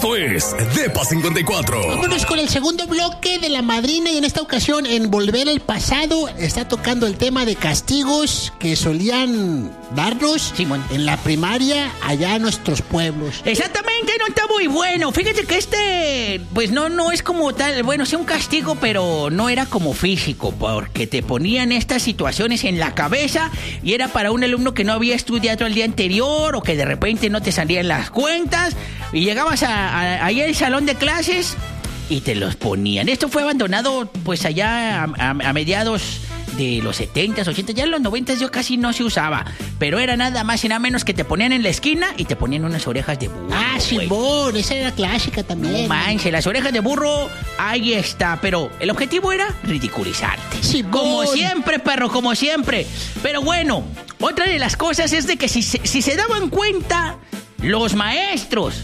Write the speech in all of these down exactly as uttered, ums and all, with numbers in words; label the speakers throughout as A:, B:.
A: Esto es Depa cincuenta y cuatro.
B: Vámonos con el segundo bloque de La Madrina, y en esta ocasión, en Volver al Pasado, está tocando el tema de castigos que solían darnos, Simón, en la primaria allá en nuestros pueblos.
C: Exactamente, no está muy bueno. Fíjate que este, pues no, no es como tal, bueno, sí un castigo, pero no era como físico, porque te ponían estas situaciones en la cabeza y era para un alumno que no había estudiado el día anterior o que de repente no te salían las cuentas y llegabas a, a, ahí al salón de clases y te los ponían. Esto fue abandonado pues allá a, a, a mediados de los setentas, ochentas, ya en los noventas yo casi no se usaba, pero era nada más y nada menos que te ponían en la esquina y te ponían unas orejas de burro.
B: Ah, Simón, esa era clásica también.
C: No manches, las orejas de burro, ahí está, pero el objetivo era ridiculizarte.
B: Simón.
C: Como siempre, perro, como siempre. Pero bueno, otra de las cosas es de que si se, si se daban cuenta los maestros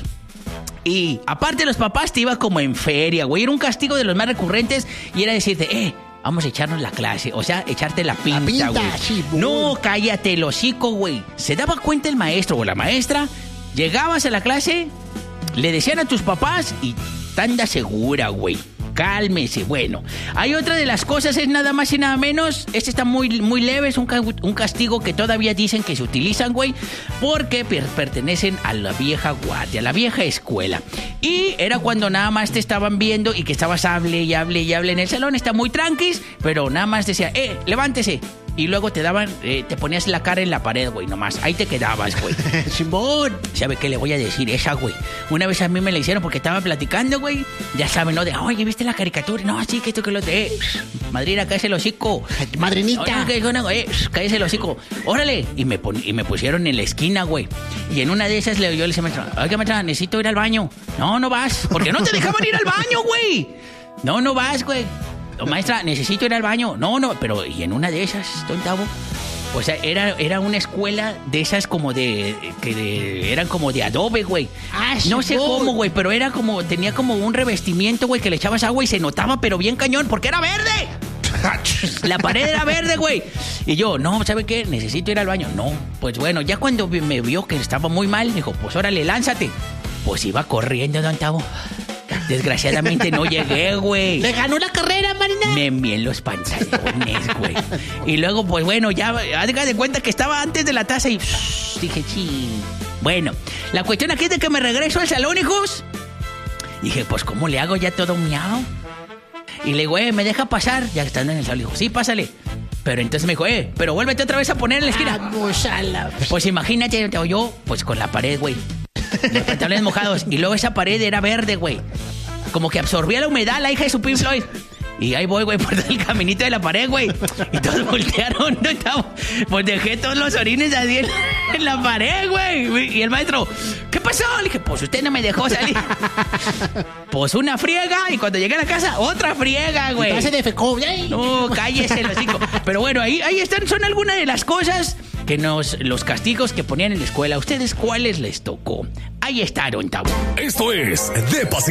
C: y aparte los papás, te iba como en feria, güey, era un castigo de los más recurrentes y era decirte, eh, vamos a echarnos la clase, o sea, echarte la pinta, güey.
B: La pinta, sí,
C: no, cállate el hocico, güey. Se daba cuenta el maestro o la maestra, llegabas a la clase, le decían a tus papás y tanda segura, güey. Cálmese. Bueno, hay otra de las cosas, es nada más y nada menos. Este está muy, muy leve, es un, ca- un castigo que todavía dicen que se utilizan, güey, porque per- pertenecen a la vieja guardia, a la vieja escuela. Y era cuando nada más te estaban viendo y que estabas hable y hable y hable en el salón, está muy tranquis, pero nada más decía, eh, levántese. Y luego te daban, eh, te ponías la cara en la pared, güey, nomás. Ahí te quedabas, güey.
B: Simón.
C: ¿Sabe qué le voy a decir? Esa, güey. Una vez a mí me la hicieron porque estaba platicando, güey. Ya saben, ¿no? De, oye, ¿viste la caricatura? No, sí, que esto, que lo de... Eh, madrina, cállese el hocico.
B: Madrinita.
C: Oye, que no, eh, cállese el hocico. Órale. Y me, pon, y me pusieron en la esquina, güey. Y en una de esas le, yo le decía, maestra, oiga, maestra, necesito ir al baño. No, no vas. Porque no te dejaban ir al baño, güey. No, no vas, güey. Maestra, necesito ir al baño. No, no, pero y en una de esas, tontavo, o sea, era, era una escuela de esas como de, que de, eran como de adobe, güey.
B: Ah,
C: no sé
B: Simón.
C: cómo, güey, pero era como, tenía como un revestimiento, güey, que le echabas agua y se notaba, pero bien cañón, porque era verde. La pared era verde, güey. Y yo, no, ¿sabe qué? Necesito ir al baño. No, pues bueno, ya cuando me vio que estaba muy mal, dijo, pues órale, lánzate. Pues iba corriendo, don Tavo. Desgraciadamente no llegué, güey.
B: Le ganó la carrera, Marina.
C: Me envié en los pantalones, güey. Y luego, pues bueno, ya haga de cuenta que estaba antes de la taza y pff, dije, sí. Bueno, la cuestión aquí es de que me regreso al salón, hijos. Dije, pues, ¿cómo le hago ya todo miau? Y le digo, eh, ¿me deja pasar? Ya estando en el salón, dijo, sí, pásale. Pero entonces me dijo, eh, pero vuélvete otra vez a poner en la esquina.
B: Vamos a la...
C: Pues imagínate, yo, pues con la pared, güey. Los pantalones mojados. Y luego esa pared era verde, güey. Como que absorbía la humedad, la hija de su Pink Floyd. Y ahí voy, güey, por el caminito de la pared, güey. Y todos voltearon. ¿No? Pues dejé todos los orines así en, en la pared, güey. Y el maestro, ¿qué pasó? Le dije, pues usted no me dejó salir. Pues una friega. Y cuando llegué a la casa, otra friega, güey.
B: Se defecó.
C: No, cállese el hocico. Pero bueno, ahí, ahí están, son algunas de las cosas que nos, los castigos que ponían en la escuela. ¿A ustedes cuáles les tocó? Ahí está, don Tavo.
A: Esto es Depa